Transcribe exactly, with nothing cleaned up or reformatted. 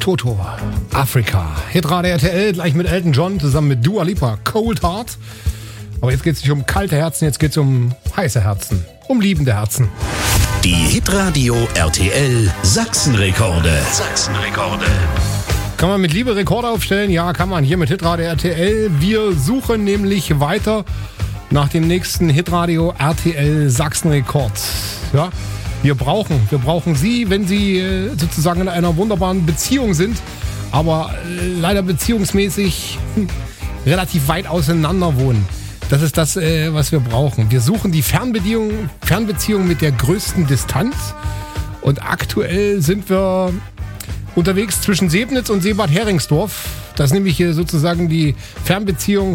Toto, Afrika. Hitrate R T L, gleich mit Elton John zusammen mit Dua Lipa, Cold Heart. Aber jetzt geht es nicht um kalte Herzen, jetzt geht es um heiße Herzen, um liebende Herzen. Die Hitradio R T L Sachsenrekorde. Sachsenrekorde. Kann man mit Liebe Rekorde aufstellen? Ja, kann man. Hier mit Hitradio R T L. Wir suchen nämlich weiter nach dem nächsten Hitradio R T L Sachsenrekord. Ja, wir brauchen, wir brauchen Sie, wenn Sie äh, sozusagen in einer wunderbaren Beziehung sind, aber äh, leider beziehungsmäßig hm, relativ weit auseinander wohnen. Das ist das, äh, was wir brauchen. Wir suchen die Fernbeziehung, Fernbeziehung mit der größten Distanz. Und aktuell sind wir unterwegs zwischen Sebnitz und Seebad Heringsdorf. Das ist nämlich hier sozusagen die Fernbeziehung